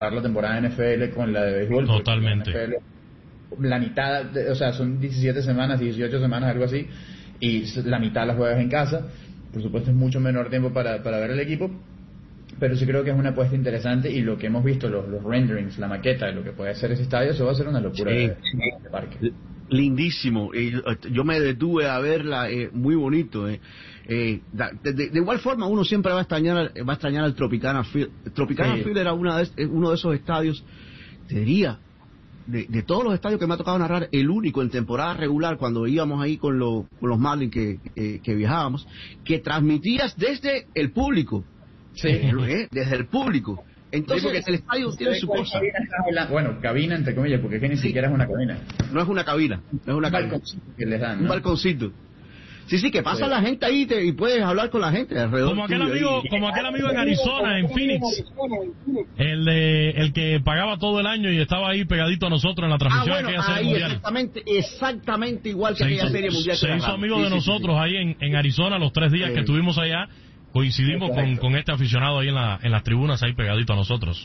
la temporada de NFL con la de béisbol. Totalmente. La mitad, o sea, son 17 semanas, 18 semanas, algo así, y la mitad la juegas en casa. Por supuesto es mucho menor tiempo para ver el equipo, pero sí creo que es una apuesta interesante, y lo que hemos visto, los renderings, la maqueta de lo que puede ser ese estadio, eso va a ser una locura de parque. Lindísimo. Yo me detuve a verla, muy bonito. De igual forma, uno siempre va a extrañar al Tropicana Field. El Tropicana Field era uno de esos estadios, te diría, de todos los estadios que me ha tocado narrar, el único en temporada regular, cuando íbamos ahí con los Marlins que viajábamos, que transmitías desde el público. Desde el público. Entonces el estadio tiene su cosa. Cabina entre comillas, porque es que ni siquiera es una cabina. No es una cabina, no es una cabina. Que les dan, ¿no? Un balconcito. Sí, que pasa la gente ahí y puedes hablar con la gente alrededor. Como aquel amigo en Arizona, en Phoenix, el que pagaba todo el año y estaba ahí pegadito a nosotros en la transmisión de aquella serie mundial. Exactamente igual que aquella serie mundial. Se hizo amigo de nosotros ahí en Arizona los 3 días que estuvimos allá. Coincidimos con este aficionado ahí en las tribunas, ahí pegadito a nosotros.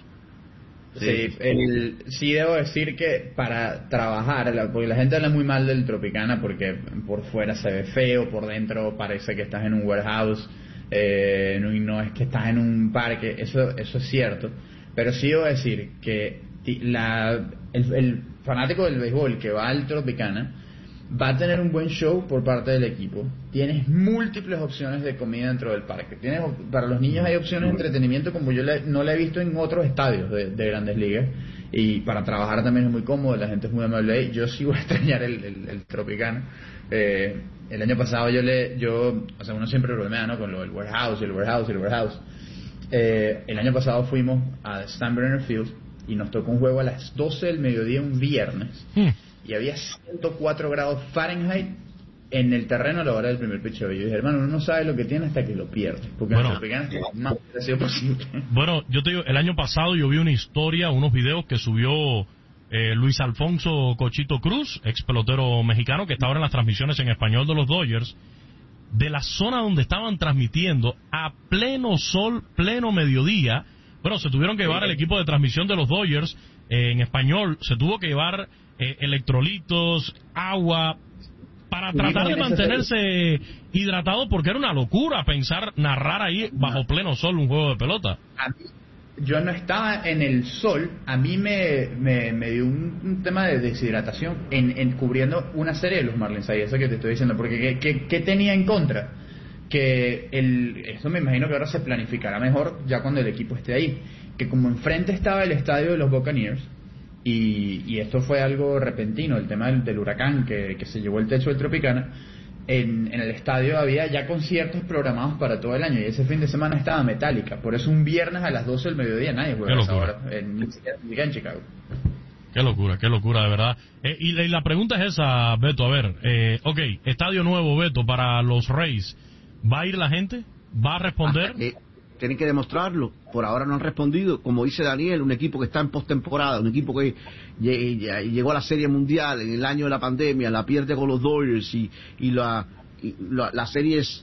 Sí, debo decir que para trabajar, porque la gente habla muy mal del Tropicana porque por fuera se ve feo, por dentro parece que estás en un warehouse, no es que estás en un parque, eso es cierto, pero sí debo decir que el fanático del béisbol que va al Tropicana va a tener un buen show por parte del equipo. Tienes múltiples opciones de comida dentro del parque. Para los niños hay opciones de entretenimiento como yo no la he visto en otros estadios de Grandes Ligas. Y para trabajar también es muy cómodo, la gente es muy amable ahí. Yo sí voy a extrañar el Tropicana. El año pasado uno siempre bromea, ¿no? Con lo del warehouse. El año pasado fuimos a Steinbrenner Field y nos tocó un juego a las 12 del mediodía un viernes. Y había 104 grados Fahrenheit en el terreno a la hora del primer picheo. Y yo dije, hermano, uno no sabe lo que tiene hasta que lo pierde. Porque en el Tropicana no ha sido posible. Bueno, yo te digo, el año pasado yo vi una historia, unos videos que subió Luis Alfonso Cochito Cruz, ex pelotero mexicano, que está ahora en las transmisiones en español de los Dodgers, de la zona donde estaban transmitiendo a pleno sol, pleno mediodía. Bueno, se tuvieron que llevar el equipo de transmisión de los Dodgers en español, se tuvo que llevar electrolitos, agua, para tratar de mantenerse hidratado, porque era una locura narrar ahí bajo pleno sol un juego de pelota. Yo no estaba en el sol, a mí me dio un tema de deshidratación en cubriendo una serie de los Marlins ahí, eso que te estoy diciendo, porque ¿qué tenía en contra? Que eso me imagino que ahora se planificará mejor ya cuando el equipo esté ahí, que como enfrente estaba el estadio de los Buccaneers, y esto fue algo repentino, el tema del huracán que se llevó el techo del Tropicana. En el estadio había ya conciertos programados para todo el año, y ese fin de semana estaba Metallica. Por eso un viernes a las 12 del mediodía nadie juega a esa hora en Chicago. Qué locura, de verdad. Y la pregunta es esa, Beto, a ver, estadio nuevo, Beto, para los Rays, ¿va a ir la gente? ¿Va a responder? Tienen que demostrarlo. Por ahora no han respondido. Como dice Daniel, un equipo que está en postemporada, un equipo que llegó a la Serie Mundial en el año de la pandemia, la pierde con los Dodgers y las series,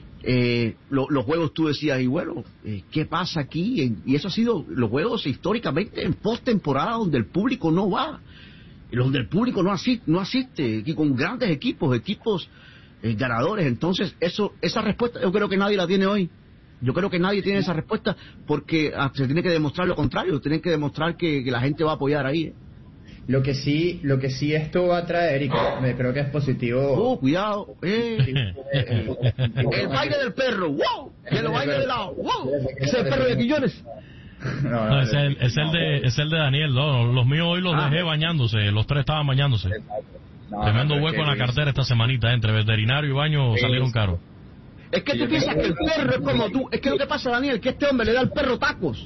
los juegos tú decías, y bueno, ¿qué pasa aquí? Y eso ha sido los juegos históricamente en postemporada donde el público no va, donde el público no asiste, y con grandes equipos ganadores. Entonces esa respuesta yo creo que nadie la tiene hoy. Yo creo que nadie tiene esa respuesta, porque se tiene que demostrar lo contrario, tienen que demostrar que la gente va a apoyar ahí. Lo que sí esto va a traer, y creo que es positivo. Cuidado. El baile del perro, wow, que lo baile de lado, wow, ese es el perro de Quillones. No, es el de Daniel, no, los míos hoy los dejé bañándose, los 3 estaban bañándose. Tremendo hueco en la cartera esta semanita, entre veterinario y baño salieron caros. Es que tú piensas que el perro es como tú. Es que lo que pasa, Daniel, que este hombre le da al perro tacos.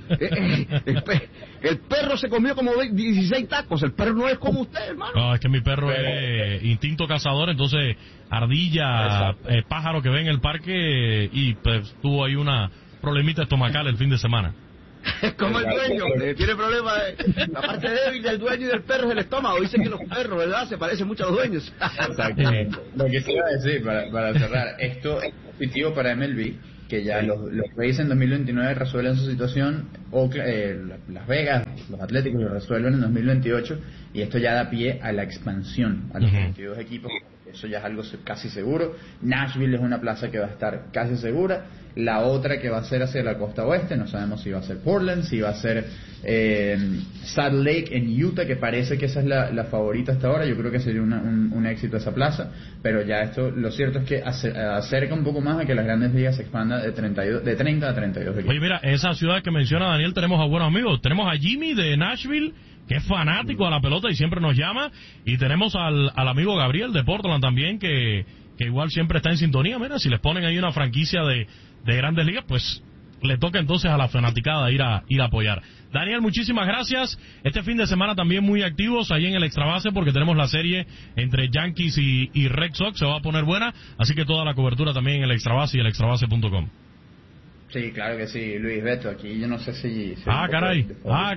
El perro se comió como 16 tacos. El perro no es como usted, hermano. No, es que mi perro es instinto cazador, entonces ardilla, pájaro que ve en el parque, y pues tuvo ahí una problemita estomacal el fin de semana. Es como el dueño, tiene problemas. La parte débil del dueño y del perro es el estómago. Dicen que los perros, ¿verdad?, se parecen mucho a los dueños. Exacto. Lo que se iba a decir para cerrar, esto es positivo para MLB, que ya los Rays en 2029 resuelven su situación, Las Vegas, los Atléticos lo resuelven en 2028, y esto ya da pie a la expansión a los 22 equipos. Eso ya es algo casi seguro. Nashville es una plaza que va a estar casi segura. La otra que va a ser hacia la costa oeste, no sabemos si va a ser Portland, si va a ser Salt Lake en Utah, que parece que esa es la favorita hasta ahora. Yo creo que sería un éxito esa plaza, pero ya esto, lo cierto es que acerca un poco más a que las grandes ligas se expandan de 30 a 32 equipos. Oye, mira, esa ciudad que menciona Daniel, tenemos a buenos amigos. Tenemos a Jimmy de Nashville, que es fanático a la pelota y siempre nos llama, y tenemos al amigo Gabriel de Portland también, que igual siempre está en sintonía. Mira, si les ponen ahí una franquicia de grandes ligas, pues le toca entonces a la fanaticada ir a apoyar. Daniel, muchísimas gracias. Este fin de semana también muy activos ahí en el Extrabase, porque tenemos la serie entre Yankees y Red Sox, se va a poner buena, así que toda la cobertura también en el Extrabase y el extrabase.com. Sí, claro que sí, Luis Beto, aquí yo no sé si caray.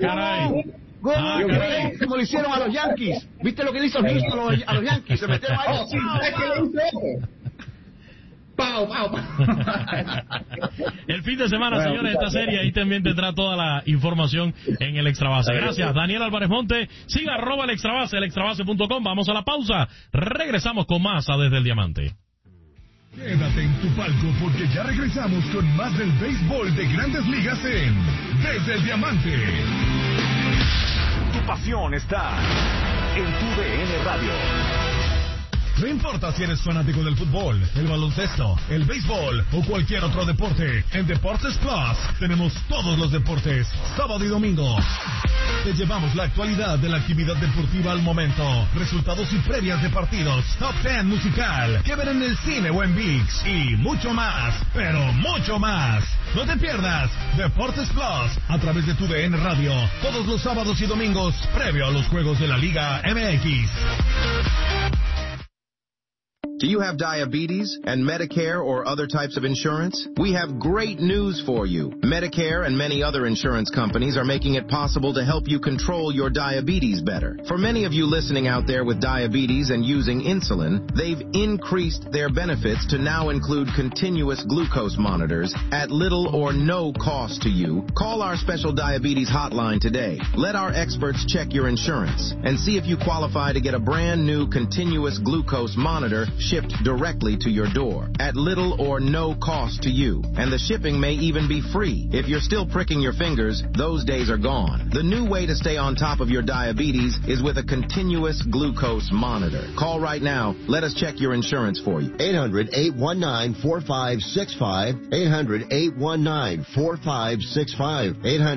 Como le hicieron a los Yankees. ¿Viste lo que le hizo Houston a los Yankees? Se metieron ahí. ¡Pau! El fin de semana, señores, esta serie ahí también tendrá toda la información en el Extrabase. Gracias, Daniel Álvarez Monte. Siga @el Extrabase, el extrabase.com. Vamos a la pausa. Regresamos con más a Desde el Diamante. Quédate en tu palco porque ya regresamos con más del béisbol de Grandes Ligas en Desde el Diamante. Tu pasión está en tu DN Radio. No importa si eres fanático del fútbol, el baloncesto, el béisbol o cualquier otro deporte, en Deportes Plus tenemos todos los deportes, sábado y domingo. Te llevamos la actualidad de la actividad deportiva al momento, resultados y previas de partidos, top 10 musical, que ver en el cine o en ViX y mucho más, pero mucho más. No te pierdas Deportes Plus a través de tu DN Radio, todos los sábados y domingos, previo a los juegos de la Liga MX. Do you have diabetes and Medicare or other types of insurance? We have great news for you. Medicare and many other insurance companies are making it possible to help you control your diabetes better. For many of you listening out there with diabetes and using insulin, they've increased their benefits to now include continuous glucose monitors at little or no cost to you. Call our special diabetes hotline today. Let our experts check your insurance and see if you qualify to get a brand new continuous glucose monitor shipped directly to your door at little or no cost to you. And the shipping may even be free. If you're still pricking your fingers, those days are gone. The new way to stay on top of your diabetes is with a continuous glucose monitor. Call right now. Let us check your insurance for you. 800-819-4565. 800-819-4565.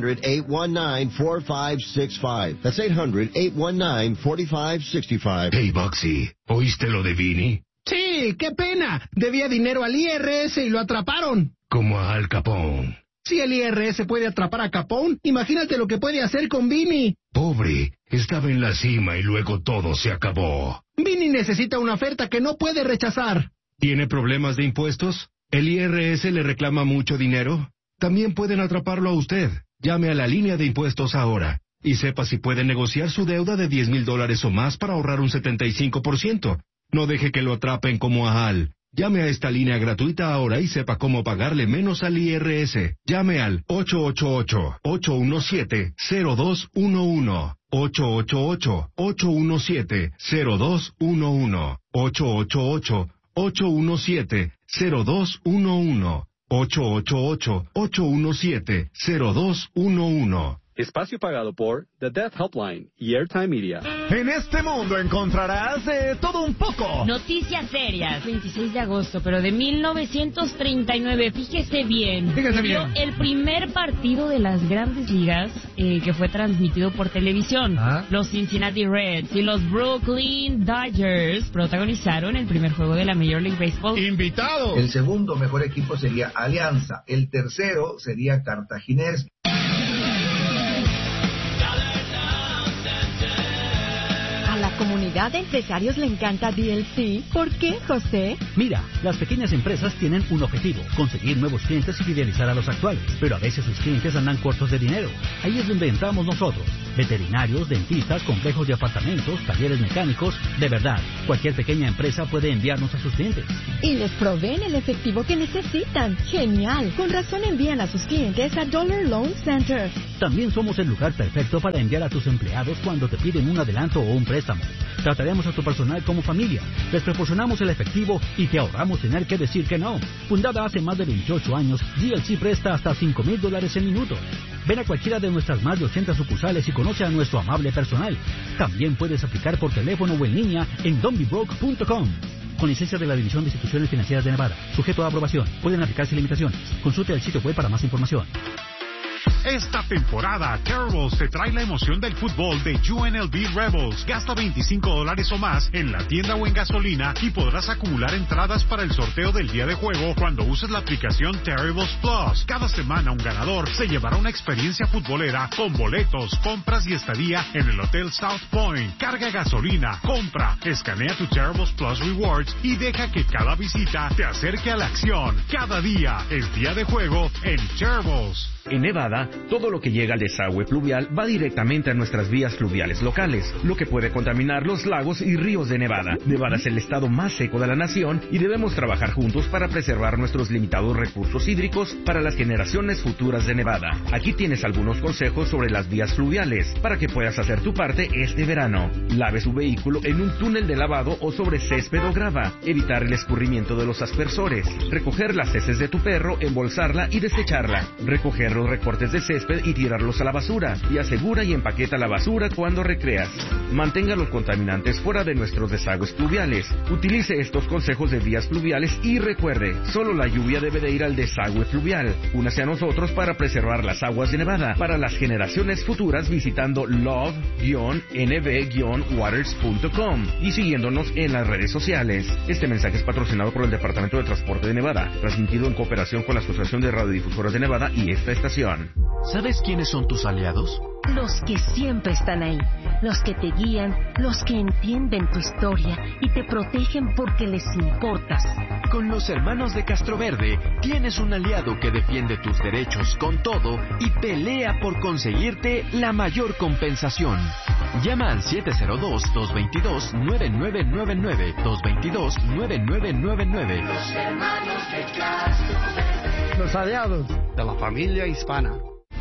800-819-4565. That's 800-819-4565. Hey, Boxy, ¿oíste lo de Vini? Sí, qué pena. Debía dinero al IRS y lo atraparon. Como a Al Capone. Si el IRS puede atrapar a Capone, imagínate lo que puede hacer con Vini. Pobre, estaba en la cima y luego todo se acabó. Vini necesita una oferta que no puede rechazar. ¿Tiene problemas de impuestos? ¿El IRS le reclama mucho dinero? También pueden atraparlo a usted. Llame a la línea de impuestos ahora y sepa si puede negociar su deuda de $10,000 o más para ahorrar un 75%. No deje que lo atrapen como a Al. Llame a esta línea gratuita ahora y sepa cómo pagarle menos al IRS. Llame al 888-817-0211. 888-817-0211. 888-817-0211. 888-817-0211. Espacio pagado por The Death Helpline y Airtime Media. En este mundo encontrarás de todo un poco. Noticias serias. 26 de agosto, pero de 1939. Fíjese bien. El primer partido de las Grandes Ligas que fue transmitido por televisión. Los Cincinnati Reds y los Brooklyn Dodgers protagonizaron el primer juego de la Major League Baseball. ¡Invitado! El segundo mejor equipo sería Alianza. El tercero sería Cartaginés. A la comunidad comunidad de empresarios le encanta DLC. ¿Por qué, José? Mira, las pequeñas empresas tienen un objetivo, conseguir nuevos clientes y fidelizar a los actuales. Pero a veces sus clientes andan cortos de dinero. Ahí es donde entramos nosotros. Veterinarios, dentistas, complejos de apartamentos, talleres mecánicos. De verdad, cualquier pequeña empresa puede enviarnos a sus clientes. Y les proveen el efectivo que necesitan. ¡Genial! Con razón envían a sus clientes a Dollar Loan Center. También somos el lugar perfecto para enviar a tus empleados cuando te piden un adelanto o un préstamo. Trataremos a tu personal como familia. Les proporcionamos el efectivo y te ahorramos tener que decir que no. Fundada hace más de 28 años, DLC presta hasta $5,000 en minutos. Ven a cualquiera de nuestras más de 80 sucursales y conoce a nuestro amable personal. También puedes aplicar por teléfono o en línea en donbebroke.com. Con licencia de la División de Instituciones Financieras de Nevada. Sujeto a aprobación. Pueden aplicarse limitaciones. Consulte el sitio web para más información. Esta temporada, Terribles te trae la emoción del fútbol de UNLV Rebels. Gasta $25 o más en la tienda o en gasolina y podrás acumular entradas para el sorteo del día de juego cuando uses la aplicación Terribles Plus. Cada semana un ganador se llevará una experiencia futbolera con boletos, compras y estadía en el Hotel South Point. Carga gasolina, compra, escanea tu Terribles Plus Rewards y deja que cada visita te acerque a la acción. Cada día es día de juego en Terribles. En Nevada, todo lo que llega al desagüe pluvial va directamente a nuestras vías fluviales locales, lo que puede contaminar los lagos y ríos de Nevada. Nevada es el estado más seco de la nación y debemos trabajar juntos para preservar nuestros limitados recursos hídricos para las generaciones futuras de Nevada. Aquí tienes algunos consejos sobre las vías fluviales para que puedas hacer tu parte este verano. Lave su vehículo en un túnel de lavado o sobre césped o grava. Evitar el escurrimiento de los aspersores. Recoger las heces de tu perro, embolsarla y desecharla. Recoger los recortes de césped y tirarlos a la basura, y asegura y empaqueta la basura cuando recreas. Mantenga los contaminantes fuera de nuestros desagües pluviales. Utilice estos consejos de vías fluviales y recuerde, solo la lluvia debe de ir al desagüe fluvial. Únase a nosotros para preservar las aguas de Nevada para las generaciones futuras visitando love-nv-waters.com y siguiéndonos en las redes sociales. Este mensaje es patrocinado por el Departamento de Transporte de Nevada, transmitido en cooperación con la Asociación de Radiodifusoras de Nevada y esta estación. ¿Sabes quiénes son tus aliados? Los que siempre están ahí, los que te guían, los que entienden tu historia y te protegen porque les importas. Con los hermanos de Castroverde tienes un aliado que defiende tus derechos con todo y pelea por conseguirte la mayor compensación. Llama al 702-222-9999, 222-9999. Los hermanos de Castroverde. Los aliados de la familia hispana.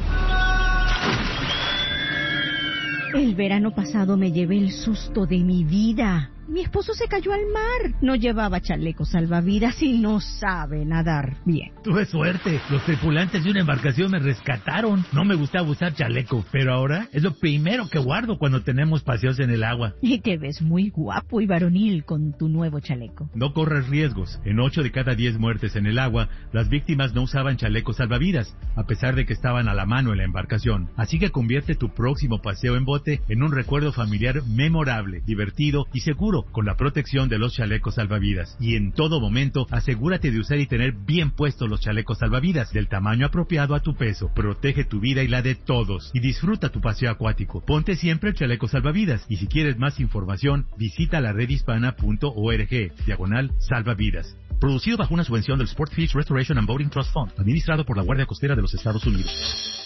El verano pasado me llevé el susto de mi vida. Mi esposo se cayó al mar. No llevaba chaleco salvavidas y no sabe nadar bien. Tuve suerte. Los tripulantes de una embarcación me rescataron. No me gustaba usar chaleco, pero ahora es lo primero que guardo cuando tenemos paseos en el agua. Y te ves muy guapo y varonil con tu nuevo chaleco. No corres riesgos. En 8 de cada 10 muertes en el agua, las víctimas no usaban chalecos salvavidas, a pesar de que estaban a la mano en la embarcación. Así que convierte tu próximo paseo en bote en un recuerdo familiar memorable, divertido y seguro, con la protección de los chalecos salvavidas. Y en todo momento, asegúrate de usar y tener bien puestos los chalecos salvavidas, del tamaño apropiado a tu peso. Protege tu vida y la de todos, y disfruta tu paseo acuático. Ponte siempre el chaleco salvavidas, y si quieres más información, visita la redhispana.org/salvavidas. Producido bajo una subvención del Sportfish Restoration and Boating Trust Fund, administrado por la Guardia Costera de los Estados Unidos.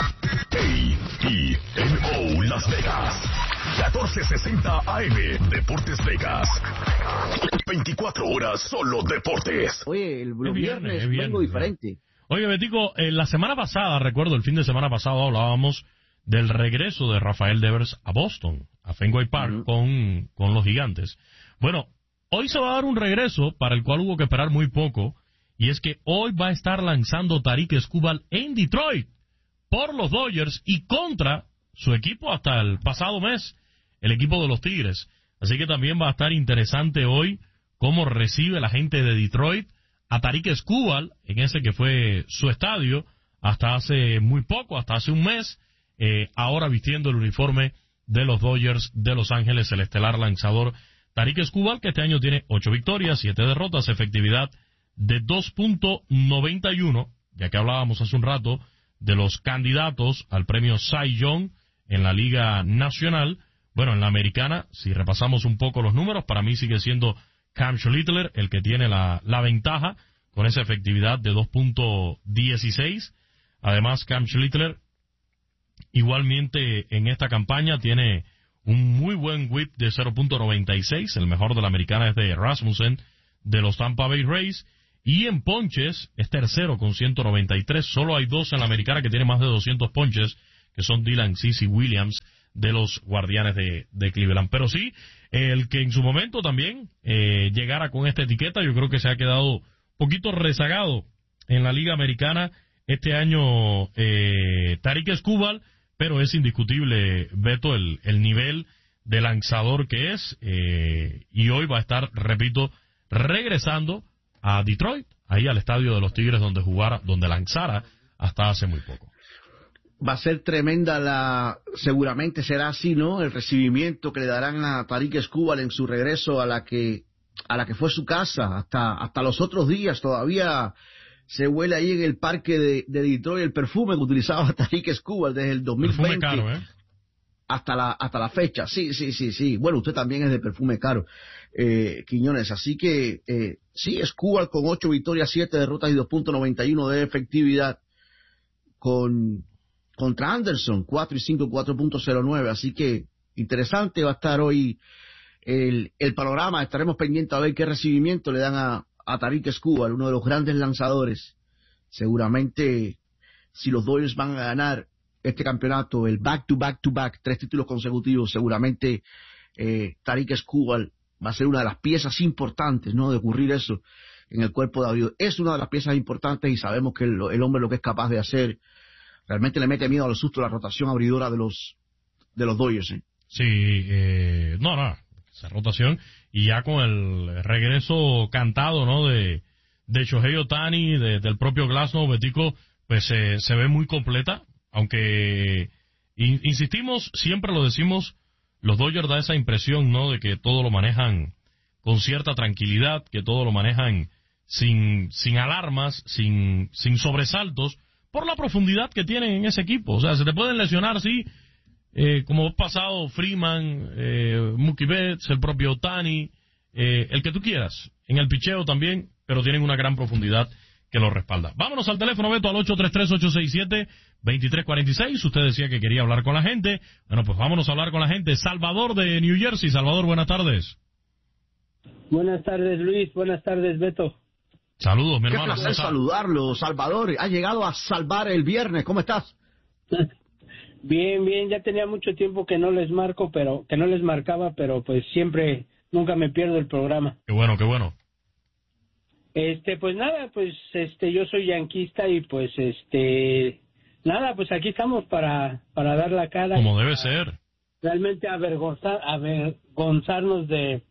KEMO Las Vegas, 1460 AM, Deportes Vegas. 24 horas solo deportes. Oye, el viernes es algo diferente. Oye, Betico, la semana pasada, recuerdo, el fin de semana pasado hablábamos del regreso de Rafael Devers a Boston, a Fenway Park, con los Gigantes. Bueno, hoy se va a dar un regreso para el cual hubo que esperar muy poco, y es que hoy va a estar lanzando Tarik Skubal en Detroit por los Dodgers y contra su equipo hasta el pasado mes, el equipo de los Tigres. Así que también va a estar interesante hoy cómo recibe la gente de Detroit a Tarik Skubal en ese que fue su estadio hasta hace muy poco, hasta hace un mes, ahora vistiendo el uniforme de los Dodgers de Los Ángeles, el estelar lanzador Tarik Skubal, que este año tiene 8 victorias, 7 derrotas, efectividad de 2.91, ya que hablábamos hace un rato de los candidatos al premio Cy Young en la Liga Nacional. Bueno, en la americana, si repasamos un poco los números, para mí sigue siendo Cam Schlittler el que tiene la ventaja con esa efectividad de 2.16. Además, Cam Schlittler igualmente en esta campaña tiene un muy buen whip de 0.96. El mejor de la americana es de Rasmussen de los Tampa Bay Rays. Y en ponches es tercero con 193. Solo hay dos en la americana que tienen más de 200 ponches, que son Dylan Cease y Williams de los Guardianes de Cleveland. Pero sí, el que en su momento también llegara con esta etiqueta, yo creo que se ha quedado un poquito rezagado en la Liga Americana este año Tarik Skubal, pero es indiscutible, Beto, el nivel de lanzador que es, y hoy va a estar, repito, regresando a Detroit, ahí al estadio de los Tigres donde lanzara hasta hace muy poco. Va a ser tremenda seguramente será así, ¿no? El recibimiento que le darán a Tarik Skubal en su regreso a la que fue su casa, hasta los otros días todavía se huele ahí en el parque de Detroit el perfume que utilizaba Tarik Skubal desde el 2020 caro, hasta la fecha. Sí. Bueno, usted también es de perfume caro, Quiñones. Así que sí, Skubal con 8 victorias, 7 derrotas y 2.91 de efectividad contra Anderson, 4 y 5, 4.09. Así que interesante va a estar hoy el panorama. Estaremos pendientes a ver qué recibimiento le dan a Tarik Skubal, uno de los grandes lanzadores. Seguramente, si los Dodgers van a ganar este campeonato, el back-to-back-to-back, 3 títulos consecutivos, seguramente Tarik Skubal va a ser una de las piezas importantes, ¿no?, de ocurrir eso en el cuerpo de Abreu. Es una de las piezas importantes y sabemos que el hombre lo que es capaz de hacer, realmente le mete miedo a los sustos, la rotación abridora de los Dodgers. Sí, no, esa rotación, y ya con el regreso cantado, ¿no?, de Shohei Ohtani, del propio Glasnow, Betico, pues se ve muy completa, aunque insistimos, siempre lo decimos, los Dodgers da esa impresión, ¿no?, de que todo lo manejan con cierta tranquilidad, que todo lo manejan sin alarmas, sin sobresaltos, por la profundidad que tienen en ese equipo. O sea, se te pueden lesionar, sí, como ha pasado Freeman, Mookie Betts, el propio Ohtani, el que tú quieras, en el picheo también, pero tienen una gran profundidad que lo respalda. Vámonos al teléfono, Beto, al 833-867-2346. Usted decía que quería hablar con la gente. Bueno, pues vámonos a hablar con la gente. Salvador de New Jersey. Salvador, buenas tardes. Buenas tardes, Luis. Buenas tardes, Beto. Saludos, mi hermano. Qué placer saludarlo, Salvador. Ha llegado a salvar el viernes. ¿Cómo estás? Bien. Ya tenía mucho tiempo que no les marcaba, pero pues siempre, nunca me pierdo el programa. Qué bueno. Pues nada, pues yo soy yanquista y pues nada, pues aquí estamos para dar la cara. Como debe ser. Realmente avergonzarnos de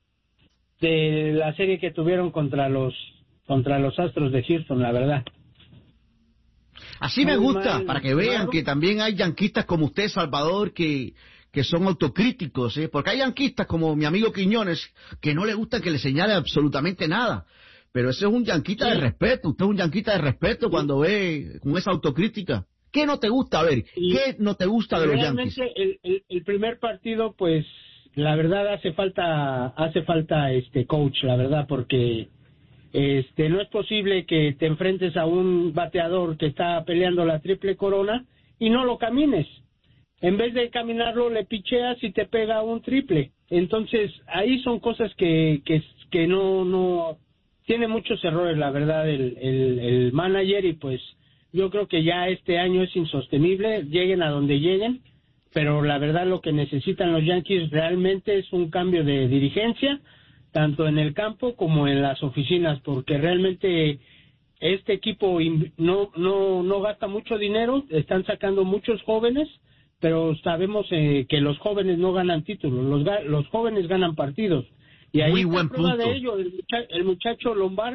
la serie que tuvieron contra los Astros de Houston, la verdad. Así me gusta, para que vean que también hay yanquistas como usted, Salvador, que son autocríticos, porque hay yanquistas como mi amigo Quiñones que no le gusta que le señale absolutamente nada. Pero ese es un yanquita de respeto. Usted es un yanquita de respeto cuando ve con esa autocrítica. ¿Qué no te gusta? A ver, ¿qué no te gusta de los Yankees? El primer partido, pues, la verdad hace falta coach, la verdad, porque no es posible que te enfrentes a un bateador que está peleando la triple corona y no lo camines. En vez de caminarlo, le picheas y te pega un triple. Entonces, ahí son cosas que no tiene muchos errores, la verdad, el manager, y pues yo creo que ya este año es insostenible, lleguen a donde lleguen, pero la verdad lo que necesitan los Yankees realmente es un cambio de dirigencia, tanto en el campo como en las oficinas, porque realmente este equipo no gasta mucho dinero, están sacando muchos jóvenes, pero sabemos que los jóvenes no ganan títulos, los jóvenes ganan partidos. Y ahí muy está buen prueba punto de ello, el muchacho Lombard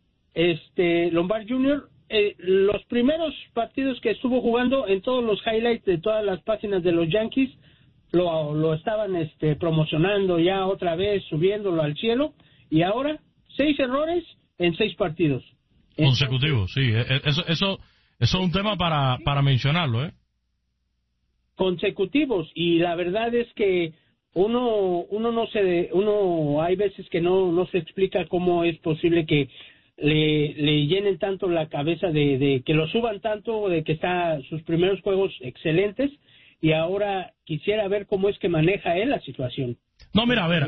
Jr., los primeros partidos que estuvo jugando, en todos los highlights de todas las páginas de los Yankees, lo estaban promocionando ya otra vez, subiéndolo al cielo, y ahora 6 errores en 6 partidos. Consecutivos, sí, eso es un tema para mencionarlo, consecutivos, y la verdad es que uno hay veces que no se explica cómo es posible que le llenen tanto la cabeza de que lo suban tanto, de que está sus primeros juegos excelentes, y ahora quisiera ver cómo es que maneja él la situación. No, mira, a ver,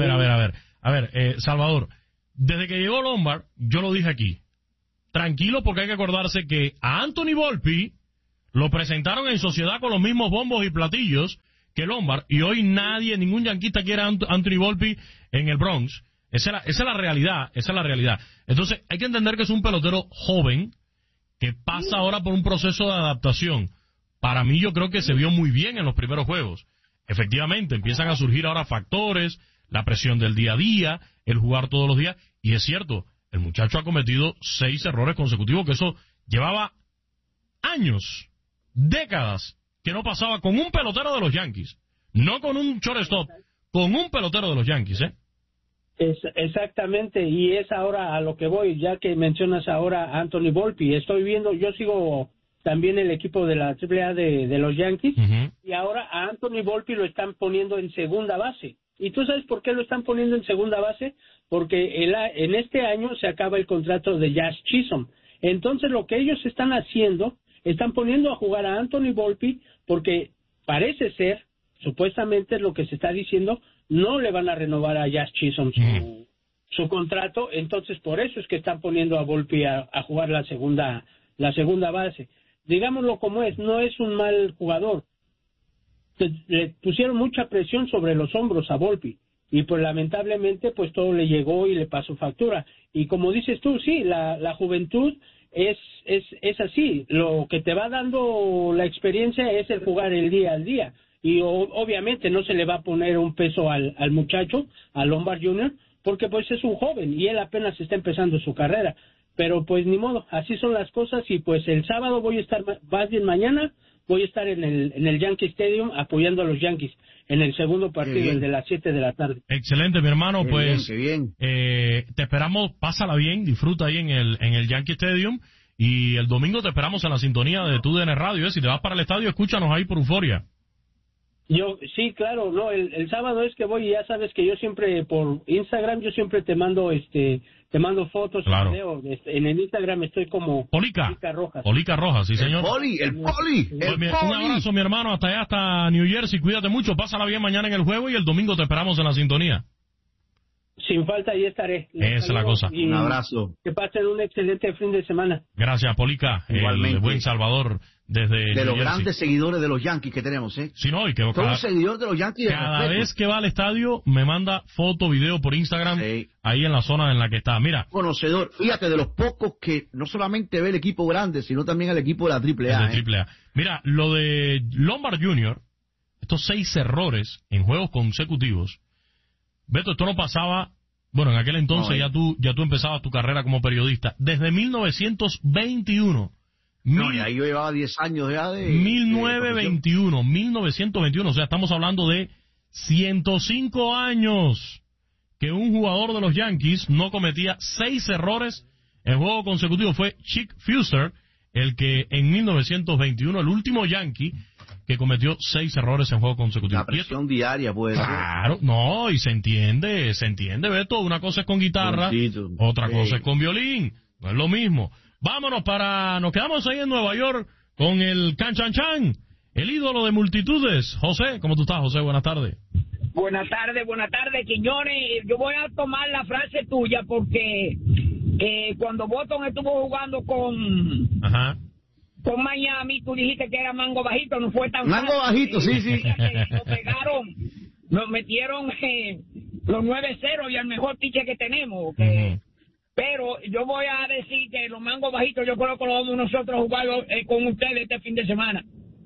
Salvador, desde que llegó Lombard, yo lo dije aquí, tranquilo, porque hay que acordarse que a Anthony Volpi lo presentaron en sociedad con los mismos bombos y platillos que Lombard, y hoy ningún yanquista quiere a Anthony Volpi en el Bronx. Esa es la realidad. Entonces, hay que entender que es un pelotero joven que pasa ahora por un proceso de adaptación. Para mí, yo creo que se vio muy bien en los primeros juegos. Efectivamente, empiezan a surgir ahora factores, la presión del día a día, el jugar todos los días, y es cierto, el muchacho ha cometido 6 errores consecutivos, que eso llevaba años, décadas, que no pasaba con un pelotero de los Yankees, no con un shortstop, con un pelotero de los Yankees, Exactamente, y es ahora a lo que voy, ya que mencionas ahora a Anthony Volpi. Yo sigo también el equipo de la AAA de los Yankees, y ahora a Anthony Volpi lo están poniendo en segunda base. ¿Y tú sabes por qué lo están poniendo en segunda base? Porque en este año se acaba el contrato de Jazz Chisholm. Entonces lo que ellos están haciendo, están poniendo a jugar a Anthony Volpi, porque parece ser, supuestamente es lo que se está diciendo, no le van a renovar a Jazz Chisholm su contrato, entonces por eso es que están poniendo a Volpi a jugar la segunda base. Digámoslo como es, no es un mal jugador. Le pusieron mucha presión sobre los hombros a Volpi, y pues lamentablemente pues todo le llegó y le pasó factura. Y como dices tú, sí, la juventud es así, lo que te va dando la experiencia es el jugar el día al día. Y obviamente no se le va a poner un peso al muchacho, a Lombard Jr., porque pues es un joven y él apenas está empezando su carrera. Pero pues ni modo, así son las cosas, y pues el sábado mañana voy a estar en el Yankee Stadium apoyando a los Yankees en el segundo partido, el de las 7 de la tarde. Excelente, mi hermano, Qué bien. Te esperamos, pásala bien, disfruta ahí en el Yankee Stadium, y el domingo te esperamos en la sintonía de TUDN Radio. Si te vas para el estadio, escúchanos ahí por Euforia. Sí, claro, no, el sábado es que voy, y ya sabes que yo siempre por Instagram, yo siempre te mando fotos, claro. Video, en el Instagram estoy como Polica Rojas, sí señor. El Poli. Un abrazo, mi hermano, hasta allá, hasta New Jersey, cuídate mucho, pásala bien mañana en el juego, y el domingo te esperamos en la sintonía. Sin falta, ahí estaré. Esa es la cosa. Un abrazo. Que pasen un excelente fin de semana. Gracias, Polica. Igualmente. El buen Salvador desde de los grandes seguidores de los Yankees que tenemos, Sí, no, y que todo un seguidor de los Yankees. Cada vez que va al estadio me manda foto, video por Instagram, ahí en la zona en la que está. Mira, conocedor, fíjate, de los pocos que no solamente ve el equipo grande, sino también el equipo de la AAA. AAA. Mira, lo de Lombard Jr., estos 6 errores en juegos consecutivos. Beto, esto no pasaba, bueno, en aquel entonces ya tú empezabas tu carrera como periodista, desde 1921. Y ahí yo llevaba 10 años ya de 1921, o sea, estamos hablando de 105 años que un jugador de los Yankees no cometía 6 errores en juego consecutivo. Fue Chick Fuster el que en 1921, el último Yankee que cometió 6 errores en juego consecutivo. La presión diaria, pues. Claro, no, y se entiende, Beto. Una cosa es con guitarra, otra cosa es con violín. No es lo mismo. Vámonos nos quedamos ahí en Nueva York con el Can Chan Chan, el ídolo de multitudes. José, ¿cómo tú estás, José? Buenas tardes. Buenas tardes, Quiñones. Yo voy a tomar la frase tuya porque cuando Boston estuvo jugando con Miami, tú dijiste que era mango bajito, no fue tan mango bajito, sí. Nos pegaron, nos metieron los 9-0 y el mejor pitcher que tenemos. Pero yo voy a decir que los mangos bajitos yo creo que lo vamos nosotros a jugar con ustedes este fin de semana.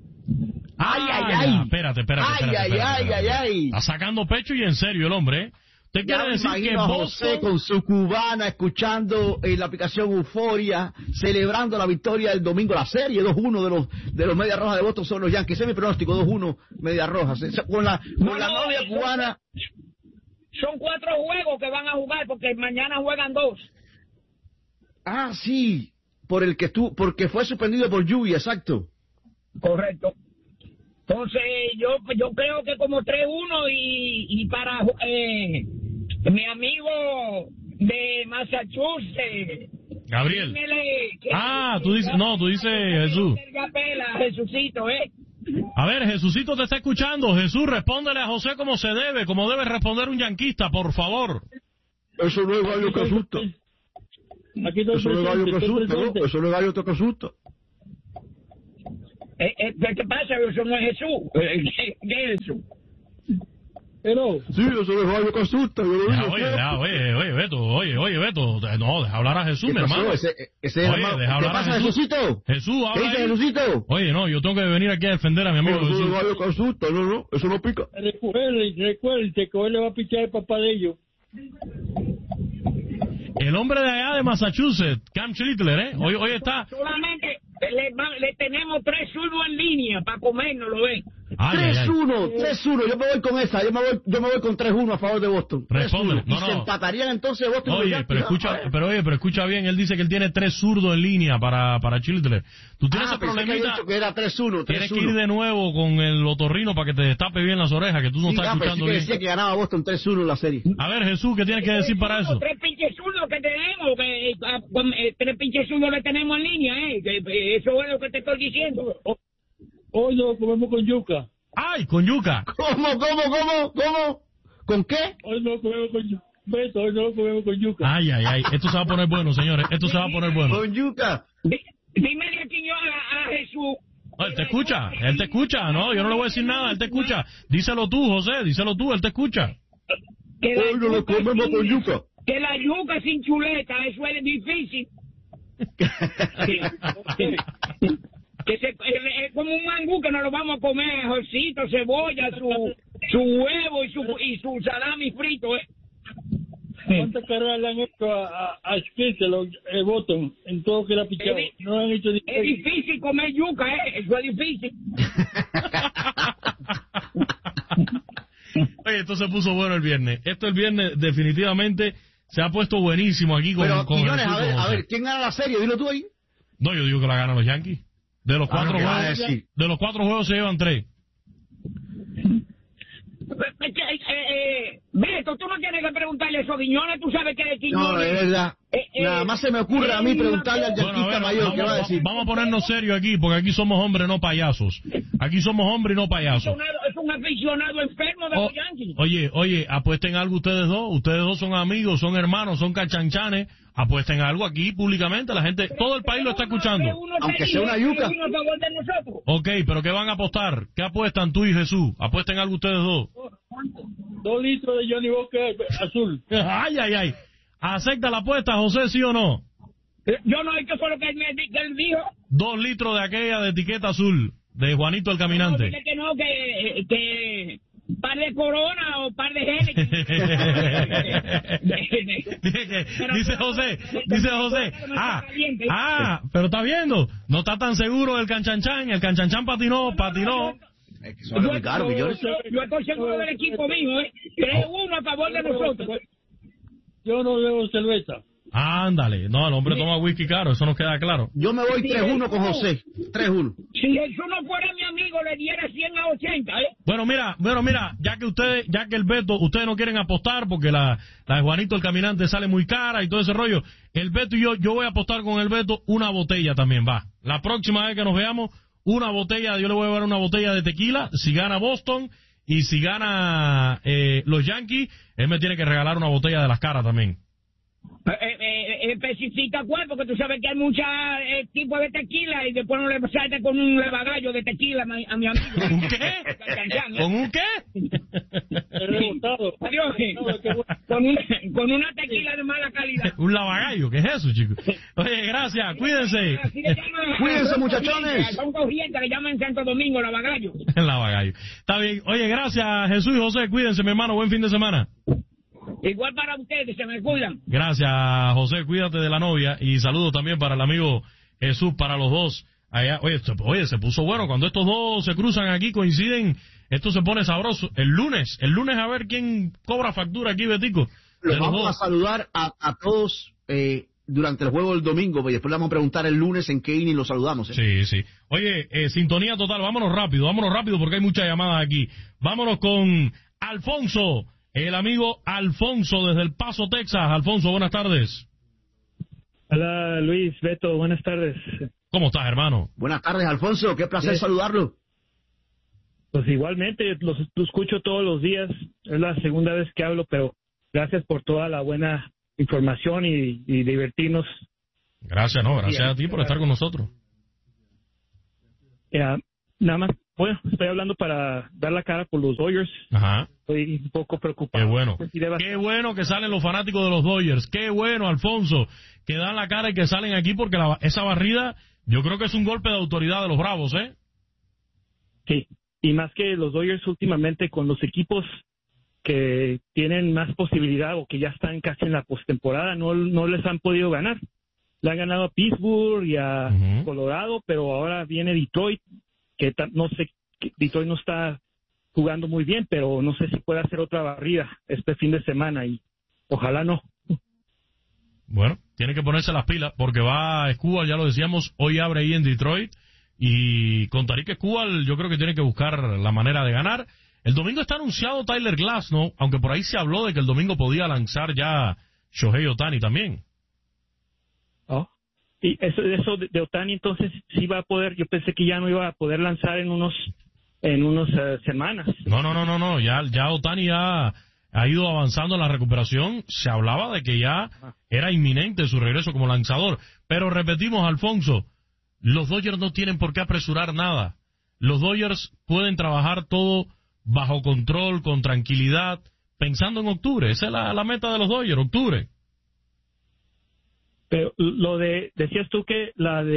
¡Ay! Espérate. Está sacando pecho y en serio el hombre, ¿eh? ¿Usted quiere decir que José con su cubana escuchando la aplicación Euforia, celebrando la victoria del domingo, la serie 2-1 de los Medias Rojas de Boston son los Yankees? Ese es mi pronóstico, 2-1 Medias Rojas. Con la novia cubana. Son 4 juegos que van a jugar porque mañana juegan 2. Ah, sí, porque fue suspendido por lluvia, exacto. Correcto. Entonces, yo creo que como 3-1 y para mi amigo de Massachusetts. Gabriel. Tú dices Jesús. Jesucito, A ver, Jesucito te está escuchando. Jesús, respóndele a José como se debe, como debe responder un yanquista, por favor. Eso no es gallo que asusta. Eso no es gallo que asusta, ¿no? Eso no es gallo que asusta. ¿Qué pasa? Eso no es Jesús. ¿Qué es Jesús? Pero... Sí, eso no es gallo que asusta. Oye, Beto. No, deja hablar a Jesús, mi hermano. Ese hermano. ¿Qué pasa, Jesucito? Jesús, habla. ¿Qué dice Jesucito? Oye, no, yo tengo que venir aquí a defender a mi amigo Jesús. Eso no es gallo que asusta, no, eso no pica. Recuerde que hoy le va a pichar el papá de ellos. El hombre de allá de Massachusetts, Cam Schlittler, hoy está... Solamente le tenemos 3 zurdos en línea para comernos, ¿lo ven? 3-1, yo me voy con esa, yo me voy con 3-1 a favor de Boston. Responde. Y se empatarían entonces Boston. Oye, pero escucha bien, él dice que él tiene 3 zurdos en línea para Schlittler. Tú tienes ese problemita. Que era 3-1. Tienes que ir de nuevo con el otorrino para que te destape bien las orejas, que tú no estás escuchando bien. Decía que ganaba Boston 3-1 en la serie. A ver, Jesús, ¿qué tienes que decir para eso? 3 pinches zurdos que tenemos, 3 pinches zurdos le tenemos en línea, eso es lo que te estoy diciendo. Hoy lo comemos con yuca. ¡Ay, con yuca! ¿Cómo? ¿Con qué? Hoy no lo comemos con yuca. Beto, hoy no lo comemos con yuca. Ay. Esto se va a poner bueno, señores. Esto se va a poner bueno. Con yuca. Dímele aquí yo a Jesús. Él te escucha. No, yo no le voy a decir nada, él te escucha. Díselo tú, José, él te escucha. Hoy no lo comemos con yuca. Que la yuca sin chuleta, eso es difícil. Es como un mangú que nos lo vamos a comer, ajocito, cebolla, su huevo y su salami frito, ¿Cuántas carreras le han hecho a Spencer, el Boston, en todo lo que le ha pichado? No han hecho es difícil comer yuca, eso es difícil. Oye, esto se puso bueno el viernes. El viernes definitivamente se ha puesto buenísimo aquí con Quiñones, a ver, ¿quién gana la serie? Dilo tú ahí. No, yo digo que la ganan los Yankees. De los 4 juegos se llevan 3. Beto, tú no tienes que preguntarle eso a Quiñones, tú sabes que de Quiñones... No, es verdad. Nada más se me ocurre a mí preguntarle al yanquista mayor qué va a decir. Vamos a ponernos serios aquí, porque aquí somos hombres, no payasos. Aquí somos hombres y no payasos. Es un aficionado enfermo de los Yankees. Oye, apuesten algo ustedes dos. Ustedes dos son amigos, son hermanos, son cachanchanes. Apuesten algo aquí públicamente. La gente, todo el país lo está escuchando. Aunque sea una yuca. Ok, pero ¿qué van a apostar? ¿Qué apuestan tú y Jesús? Apuesten algo ustedes dos. 2 litros de Johnny Walker azul. Ay. ¿Acepta la apuesta, José, sí o no? Yo no, ¿qué fue lo que él dijo? 2 litros de aquella de etiqueta azul, de Juanito el Caminante. No, dile que no, que par de Corona o par de Henneken. Dice José, pero está viendo, no está tan seguro el canchanchan patinó. Es que son muy caros, yo estoy seguro del equipo mío, 3-1 a favor de nosotros. Yo no bebo cerveza. Ándale, no, el hombre toma whisky caro, eso nos queda claro. Yo me voy 3-1 con José, 3-1. Si eso no fuera mi amigo, le diera 100-80, Bueno, mira, ya que el Beto, ustedes no quieren apostar porque la de Juanito el Caminante sale muy cara y todo ese rollo, el Beto y yo voy a apostar con el Beto una botella también, va. La próxima vez que nos veamos, una botella, yo le voy a dar una botella de tequila, si gana Boston, y si gana los Yankees, él me tiene que regalar una botella de las caras también. Especifica cuál, porque tú sabes que hay muchos tipos de tequila y después no le salta con un levagallo de tequila a mi amigo. ¿Un qué? ¿Con un qué? Adiós, con una tequila de mala calidad. Un lavagallo, ¿qué es eso, chicos? Oye, gracias, cuídense. Cuídense, muchachones. Son corrientes, le llaman Santo Domingo lavagallo. Lavagallo. Está bien. Oye, gracias, Jesús y José, cuídense, mi hermano, buen fin de semana. Igual para ustedes, se me cuidan. Gracias, José, cuídate de la novia y saludos también para el amigo Jesús, para los dos. Allá, oye, se puso bueno cuando estos dos se cruzan aquí, coinciden, esto se pone sabroso. El lunes a ver quién cobra factura aquí, Betico. Los vamos a saludar a todos durante el juego del domingo, y después le vamos a preguntar el lunes en qué inning lo saludamos. Sí. Oye, sintonía total, vámonos rápido porque hay muchas llamadas aquí. Vámonos con Alfonso, el amigo Alfonso desde El Paso, Texas. Alfonso, buenas tardes. Hola Luis, Beto, buenas tardes. ¿Cómo estás, hermano? Buenas tardes, Alfonso, qué placer saludarlo. Pues igualmente, lo escucho todos los días, es la segunda vez que hablo, pero gracias por toda la buena información y divertirnos. Gracias a ti por estar con nosotros. Nada más, bueno, estoy hablando para dar la cara por los Dodgers. Ajá. Estoy un poco preocupado. Qué bueno que salen los fanáticos de los Dodgers. Qué bueno, Alfonso, que dan la cara y que salen aquí porque esa barrida, yo creo que es un golpe de autoridad de los Bravos, ¿eh? Sí, y más que los Dodgers últimamente con los equipos que tienen más posibilidad o que ya están casi en la postemporada, no les han podido ganar. Le han ganado a Pittsburgh y a Colorado, pero ahora viene Detroit, que no sé, Detroit no está jugando muy bien, pero no sé si puede hacer otra barrida este fin de semana y ojalá no. Bueno, tiene que ponerse las pilas porque va a Escobar, ya lo decíamos, hoy abre ahí en Detroit y con Tarik Escobar yo creo que tiene que buscar la manera de ganar. El domingo está anunciado Tyler Glasnow, aunque por ahí se habló de que el domingo podía lanzar ya Shohei Ohtani también. Y eso de Ohtani entonces sí va a poder, yo pensé que ya no iba a poder lanzar en unos semanas. No, ya Ohtani ha ido avanzando en la recuperación, se hablaba de que ya era inminente su regreso como lanzador, pero repetimos, Alfonso, los Dodgers no tienen por qué apresurar nada, los Dodgers pueden trabajar todo bajo control, con tranquilidad, pensando en octubre, esa es la meta de los Dodgers, octubre. Pero decías tú que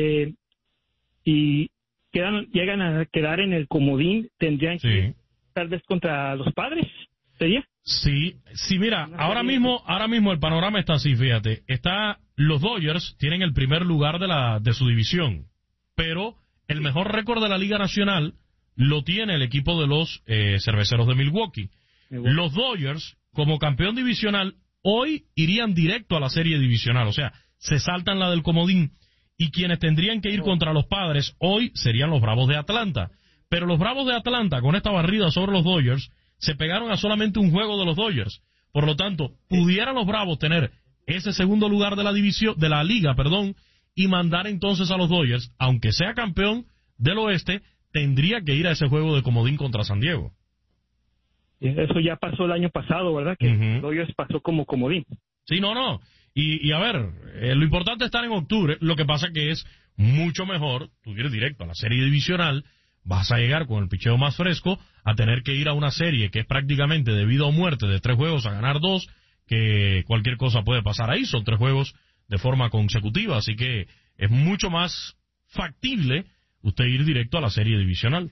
y llegan a quedar en el comodín, tendrían que tal vez contra los Padres, ¿sería? Sí, mira, ahora mismo el panorama está así, fíjate, los Dodgers tienen el primer lugar de su división, pero el mejor récord de la Liga Nacional lo tiene el equipo de los Cerveceros de Milwaukee. Los Dodgers, como campeón divisional, hoy irían directo a la serie divisional, o sea, se saltan la del comodín, y quienes tendrían que ir contra los Padres hoy serían los Bravos de Atlanta. Pero los Bravos de Atlanta, con esta barrida sobre los Dodgers, se pegaron a solamente un juego de los Dodgers. Por lo tanto, pudieran los Bravos tener ese segundo lugar de la liga, y mandar entonces a los Dodgers, aunque sea campeón del oeste, tendría que ir a ese juego de comodín contra San Diego. Eso ya pasó el año pasado, ¿verdad? Que Dodgers pasó como comodín. Sí, no. Y a ver, lo importante es estar en octubre. Lo que pasa que es mucho mejor tú ir directo a la serie divisional. Vas a llegar con el picheo más fresco a tener que ir a una serie que es prácticamente de vida o muerte, de 3 juegos a ganar 2, que cualquier cosa puede pasar ahí. Son 3 juegos de forma consecutiva, así que es mucho más factible usted ir directo a la serie divisional.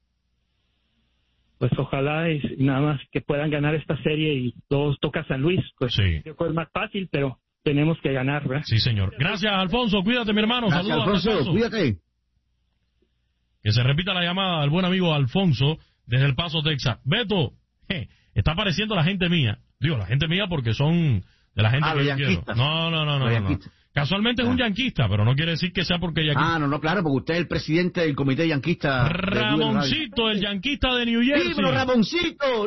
Pues ojalá y nada más que puedan ganar esta serie y todos toca San Luis. Pues sí. Creo que es más fácil, pero tenemos que ganar, ¿verdad? Sí, señor. Gracias, Alfonso. Cuídate, mi hermano. Gracias, saludos. Alfonso. Cuídate. Que se repita la llamada del buen amigo Alfonso desde El Paso, Texas. Beto, está apareciendo la gente mía. Digo, la gente mía porque son de la gente que yo quiero. No. Casualmente es un yanquista, pero no quiere decir que sea porque yanquista. No, claro, porque usted es el presidente del comité yanquista. Ramoncito, el yanquista de New Jersey. Dímelo, Ramoncito.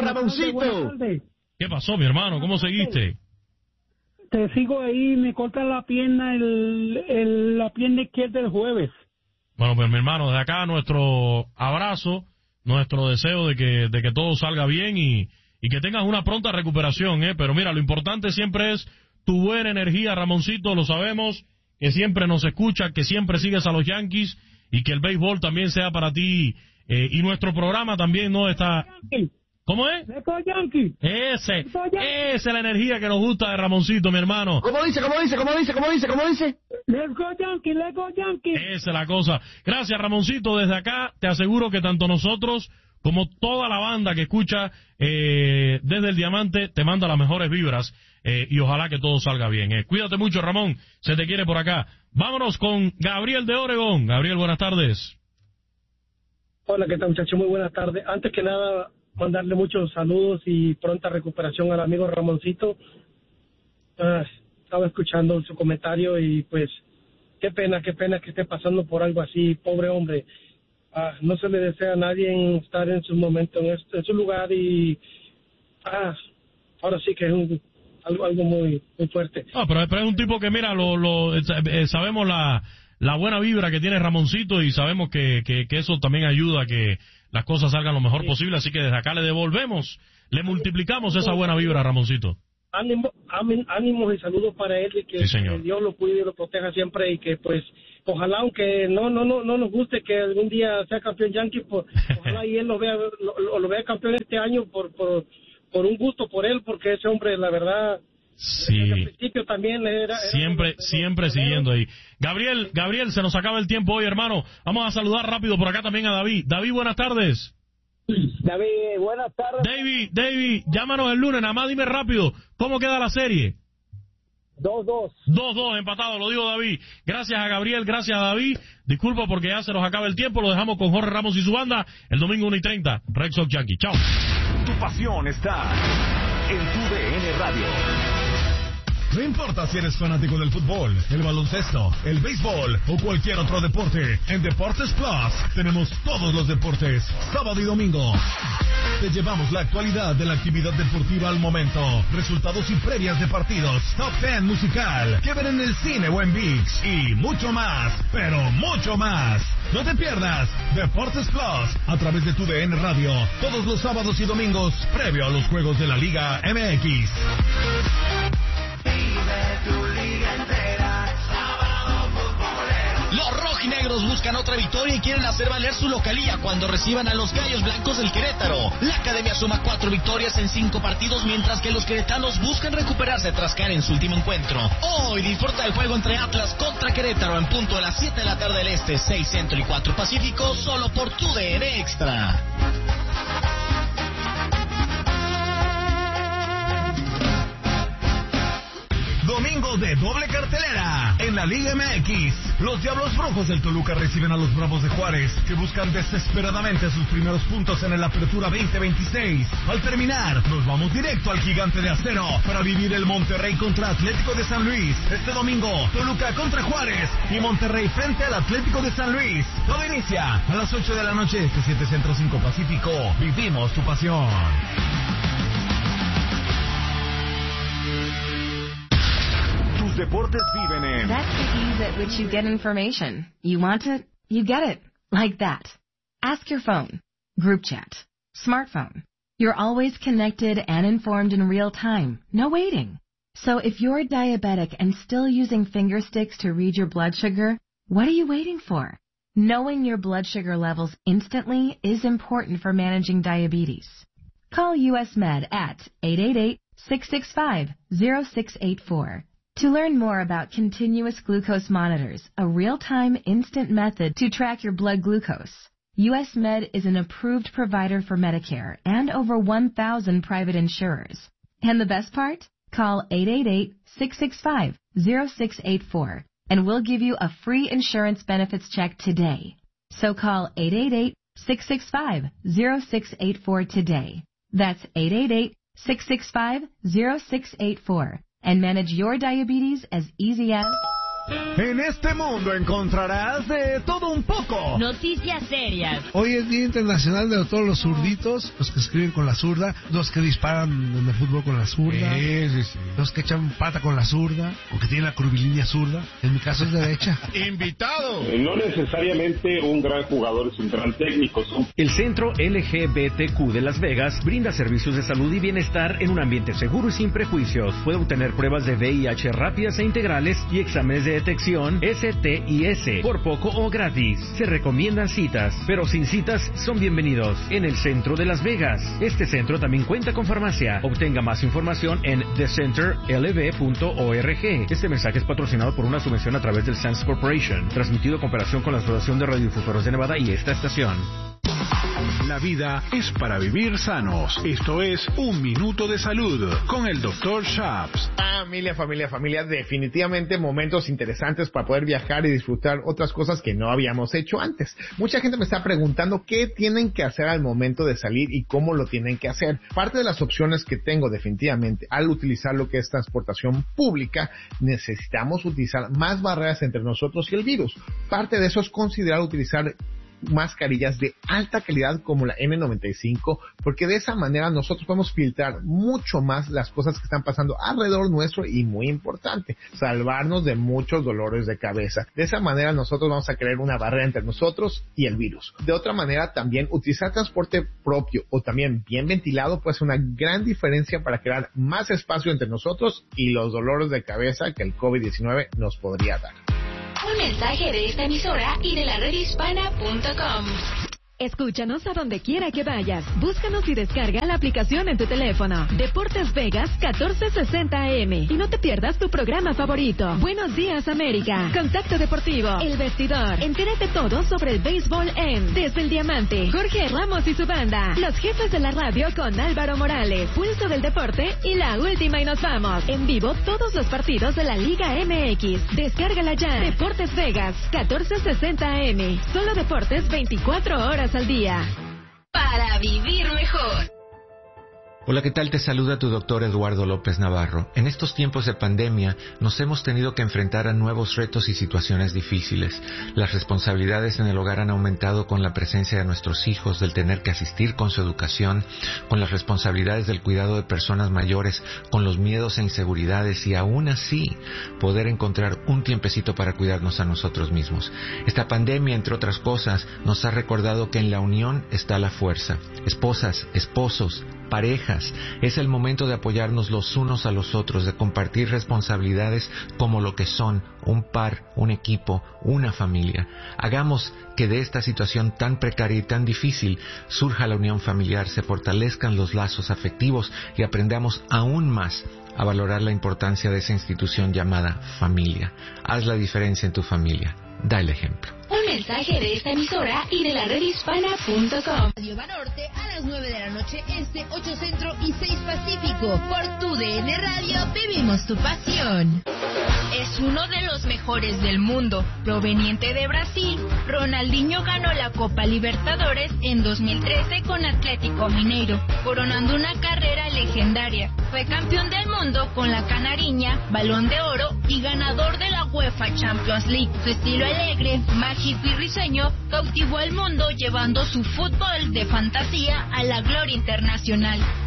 ¿Qué pasó, mi hermano? ¿Cómo seguiste? Te sigo ahí, me cortan la pierna, la pierna izquierda el jueves. Bueno, pues mi hermano, desde acá nuestro abrazo, nuestro deseo de que todo salga bien y que tengas una pronta recuperación, Pero mira, lo importante siempre es tu buena energía, Ramoncito, lo sabemos, que siempre nos escucha, que siempre sigues a los Yankees y que el béisbol también sea para ti y nuestro programa también no está... ¿Cómo es? Let's go Yankees. Esa es la energía que nos gusta de Ramoncito, mi hermano. ¿Cómo dice? Let's go Yankees. Esa es la cosa. Gracias, Ramoncito, desde acá te aseguro que tanto nosotros como toda la banda que escucha desde el Diamante te manda las mejores vibras y ojalá que todo salga bien. Cuídate mucho, Ramón, se te quiere por acá. Vámonos con Gabriel de Oregón. Gabriel, buenas tardes. Hola, ¿qué tal, muchachos? Muy buenas tardes. Antes que nada, mandarle muchos saludos y pronta recuperación al amigo Ramoncito. estaba escuchando su comentario y pues qué pena que esté pasando por algo así, pobre hombre. No se le desea a nadie estar en su momento, en su lugar y ahora sí que es algo muy fuerte. Pero es un tipo que, mira, sabemos la buena vibra que tiene Ramoncito y sabemos que eso también ayuda a que las cosas salgan lo mejor posible, así que desde acá le devolvemos, le multiplicamos esa buena vibra a Ramoncito. Ánimos y saludos para él y que Dios lo cuide y lo proteja siempre y que pues ojalá, aunque no nos guste que algún día sea campeón Yankee, pues, ojalá y él lo vea campeón este año por un gusto por él, porque ese hombre la verdad desde el principio también era siempre siguiendo ahí. Gabriel, se nos acaba el tiempo hoy, hermano. Vamos a saludar rápido por acá también a David. David, buenas tardes. David, buenas tardes. David, llámanos el lunes, nada más dime rápido, ¿cómo queda la serie? 2-2. 2-2, empatado, lo digo David. Gracias a Gabriel, gracias a David. Disculpa porque ya se nos acaba el tiempo, lo dejamos con Jorge Ramos y su banda el domingo 1:30, Red Sox Yankee. Chao. Tu pasión está en tu DN Radio. No importa si eres fanático del fútbol, el baloncesto, el béisbol o cualquier otro deporte, en Deportes Plus tenemos todos los deportes, sábado y domingo. Te llevamos la actualidad de la actividad deportiva al momento, resultados y previas de partidos, top 10 musical, que ver en el cine o en ViX y mucho más, pero mucho más. No te pierdas Deportes Plus a través de tu DN Radio, todos los sábados y domingos, previo a los juegos de la Liga MX. Los rojinegros buscan otra victoria y quieren hacer valer su localía cuando reciban a los Gallos Blancos del Querétaro. La academia suma 4 victorias en 5 partidos, mientras que los queretanos buscan recuperarse tras caer en su último encuentro. Hoy disfruta el juego entre Atlas contra Querétaro en punto de las 7 de la tarde del Este, 6 Centro y 4 Pacífico, solo por tu DN Extra. Domingo de doble cartelera en la Liga MX. Los Diablos Rojos del Toluca reciben a los Bravos de Juárez, que buscan desesperadamente sus primeros puntos en el Apertura 2026. Al terminar, nos vamos directo al Gigante de Acero para vivir el Monterrey contra Atlético de San Luis. Este domingo, Toluca contra Juárez y Monterrey frente al Atlético de San Luis. Todo inicia a las 8 de la noche, 7 Centro 5 Pacífico. Vivimos tu pasión. Deportes viven en... That's the ease at which you get information. You want it, you get it. Like that. Ask your phone. Group chat. Smartphone. You're always connected and informed in real time. No waiting. So if you're diabetic and still using finger sticks to read your blood sugar, what are you waiting for? Knowing your blood sugar levels instantly is important for managing diabetes. Call US Med at 888-665-0684. To learn more about continuous glucose monitors, a real-time instant method to track your blood glucose, US Med is an approved provider for Medicare and over 1,000 private insurers. And the best part? Call 888-665-0684 and we'll give you a free insurance benefits check today. So call 888-665-0684 today. That's 888-665-0684. And manage your diabetes as easy as... En este mundo encontrarás de todo un poco. Noticias serias. Hoy es Día Internacional de todos los zurditos, los que escriben con la zurda, los que disparan en el fútbol con la zurda, los que echan pata con la zurda, o que tienen la curvilínea zurda. En mi caso es derecha. ¡Invitado! No necesariamente un gran jugador es un gran técnico. El Centro LGBTQ de Las Vegas brinda servicios de salud y bienestar en un ambiente seguro y sin prejuicios. Puede obtener pruebas de VIH rápidas e integrales y exámenes de detección STIS por poco o gratis. Se recomiendan citas, pero sin citas son bienvenidos en el Centro de Las Vegas. Este centro también cuenta con farmacia. Obtenga más información en thecenterlv.org. Este mensaje es patrocinado por una subvención a través del Sands Corporation, transmitido en cooperación con la Asociación de Radiodifusores de Nevada y esta estación. La vida es para vivir sanos. Esto es Un Minuto de Salud con el Dr. Shaps. Familia, definitivamente momentos interesantes para poder viajar y disfrutar otras cosas que no habíamos hecho antes. Mucha gente me está preguntando qué tienen que hacer al momento de salir y cómo lo tienen que hacer. Parte de las opciones que tengo definitivamente al utilizar lo que es transportación pública, necesitamos utilizar más barreras entre nosotros y el virus. Parte de eso es considerar utilizar mascarillas de alta calidad como la N95, porque de esa manera nosotros podemos filtrar mucho más las cosas que están pasando alrededor nuestro y, muy importante, salvarnos de muchos dolores de cabeza. De esa manera nosotros vamos a crear una barrera entre nosotros y el virus. De otra manera, también utilizar transporte propio o también bien ventilado puede ser una gran diferencia para crear más espacio entre nosotros y los dolores de cabeza que el COVID-19 nos podría dar. Un mensaje de esta emisora y de la redhispana.com. Escúchanos a donde quiera que vayas. Búscanos y descarga la aplicación en tu teléfono. Deportes Vegas 1460 AM. Y no te pierdas tu programa favorito. Buenos días, América. Contacto Deportivo. El Vestidor. Entérate todo sobre el béisbol en Desde el Diamante. Jorge Ramos y su banda. Los jefes de la radio con Álvaro Morales. Pulso del Deporte y La Última y nos vamos. En vivo todos los partidos de la Liga MX. Descárgala ya. Deportes Vegas 1460 AM. Solo deportes 24 horas al día. Para vivir mejor. Hola, ¿qué tal? Te saluda tu doctor Eduardo López Navarro. En estos tiempos de pandemia nos hemos tenido que enfrentar a nuevos retos y situaciones difíciles. Las responsabilidades en el hogar han aumentado con la presencia de nuestros hijos, del tener que asistir con su educación, con las responsabilidades del cuidado de personas mayores, con los miedos e inseguridades y aún así poder encontrar un tiempecito para cuidarnos a nosotros mismos. Esta pandemia, entre otras cosas, nos ha recordado que en la unión está la fuerza. Esposas, esposos, parejas, es el momento de apoyarnos los unos a los otros, de compartir responsabilidades como lo que son un par, un equipo, una familia. Hagamos que de esta situación tan precaria y tan difícil surja la unión familiar, se fortalezcan los lazos afectivos y aprendamos aún más a valorar la importancia de esa institución llamada familia. Haz la diferencia en tu familia. Da el ejemplo. Un mensaje de esta emisora y de la redhispana.com. Radio Banorte a las 9 de la noche Este, 8 Centro y 6 Pacífico. Por tu DN Radio vivimos tu pasión. Es uno de los mejores del mundo. Proveniente de Brasil, Ronaldinho ganó la Copa Libertadores en 2013 con Atlético Mineiro, coronando una carrera legendaria. Fue campeón del mundo con la Canariña, Balón de Oro y ganador de la UEFA Champions League. Su estilo alegre, mágico y risueño cautivó al mundo, llevando su fútbol de fantasía a la gloria internacional.